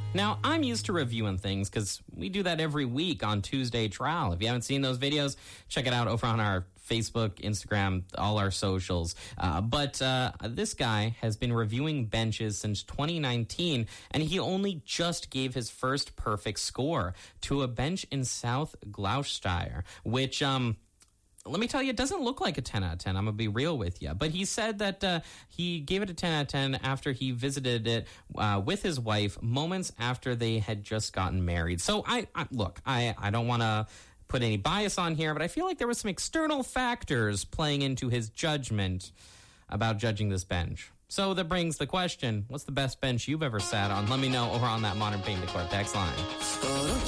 Now, I'm used to reviewing things because we do that every week on Tuesday Trial. If you haven't seen those videos, check it out over on our Facebook, Instagram, all our socials. But this guy has been reviewing benches since 2019, and he only just gave his first perfect score to a bench in South Gloucestershire, which... let me tell you, it doesn't look like a 10 out of 10. I'm going to be real with you. But he said that he gave it a 10 out of 10 after he visited it with his wife moments after they had just gotten married. So, I don't want to put any bias on here, but I feel like there were some external factors playing into his judgment about judging this bench. So that brings the question, what's the best bench you've ever sat on? Let me know over on that Modern Pain Decor text line.